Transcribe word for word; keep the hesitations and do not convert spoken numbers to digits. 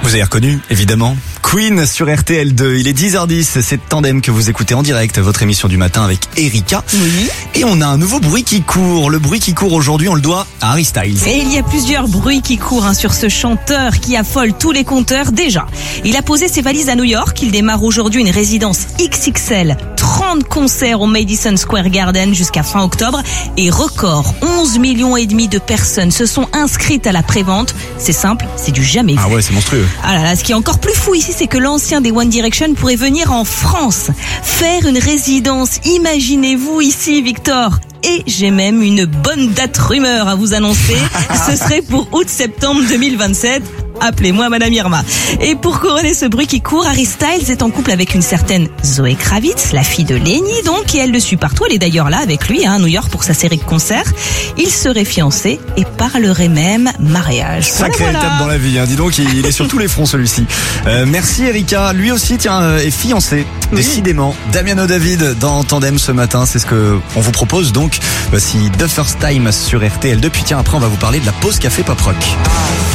Vous avez reconnu, évidemment. Queen sur R T L deux. Il est dix heures dix. C'est Tandem que vous écoutez en direct, votre émission du matin avec Erika. Oui. Et on a un nouveau bruit qui court. Le bruit qui court aujourd'hui, on le doit à Harry Styles. Et il y a plusieurs bruits qui courent hein, sur ce chanteur qui affole tous les compteurs déjà. Il a posé ses valises à New York. Il démarre aujourd'hui une résidence X X L. trente concerts au Madison Square Garden jusqu'à fin octobre. Et record, onze millions et demi de personnes se sont inscrites à la prévente. C'est simple, c'est du jamais vu. Ah ouais, c'est monstrueux. Ah là là, ce qui est encore plus fou ici, c'est que l'ancien des One Direction pourrait venir en France, faire une résidence. Imaginez-vous ici, Victor. Et j'ai même une bonne date rumeur à vous annoncer. Ce serait pour août-septembre deux mille vingt-sept. Appelez-moi Madame Irma. Et pour couronner ce bruit qui court, Harry Styles est en couple avec une certaine Zoé Kravitz, la fille de Lenny donc, et elle le suit partout. Elle est d'ailleurs là avec lui hein, à New York pour sa série de concerts. Ils seraient fiancés et parleraient même mariage. Sacrée voilà, voilà. étape dans la vie, hein. Dis donc, il est sur tous les fronts celui-ci. Euh, merci Erika. Lui aussi, tiens, euh, est fiancé. Oui. Décidément. Damiano David dans Tandem ce matin, c'est ce que on vous propose. Donc, voici The First Time sur R T L deux. Puis tiens, après on va vous parler de la pause café pop rock.